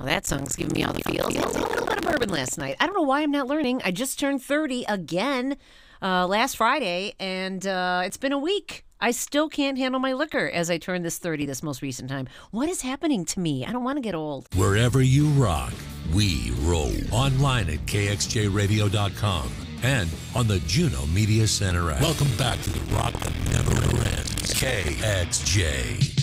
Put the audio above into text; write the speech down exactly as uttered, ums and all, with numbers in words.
that song's giving me all the feels. I had a little bit of bourbon last night. I don't know why I'm not learning. I just turned thirty again uh, last Friday, and uh, it's been a week. I still can't handle my liquor as I turn this thirty this most recent time. What is happening to me? I don't want to get old. Wherever you rock, we roll. Online at K X J radio dot com and on the Juno Media Center app. Welcome back to the rock that never ends. K X J.